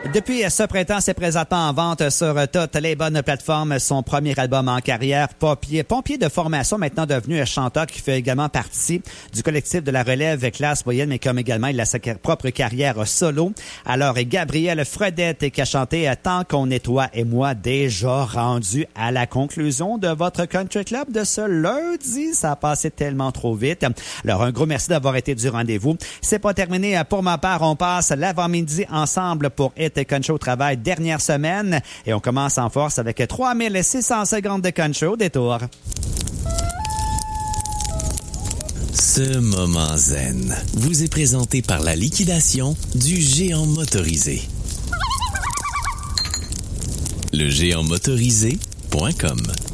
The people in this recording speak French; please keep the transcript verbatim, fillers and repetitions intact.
Depuis ce printemps, c'est présentement en vente sur toutes les bonnes plateformes. Son premier album en carrière, pompier, pompier de formation, maintenant devenu un chanteur qui fait également partie du collectif de la relève classe moyenne, mais comme également il a sa propre carrière solo. Alors, Gabriel Fredette qui a chanté « Tant qu'on est toi et moi », déjà rendu à la conclusion de votre Country Club de ce lundi. Ça a passé tellement trop vite. Alors, un gros merci d'avoir été du rendez-vous. C'est pas terminé. Pour ma part, on passe l'avant-midi ensemble pour Hit et Country au travail, dernière semaine. Et on commence en force avec trois mille six cents secondes de Country au détour. Ce moment zen vous est présenté par la liquidation du géant motorisé. Le géant motorisé point com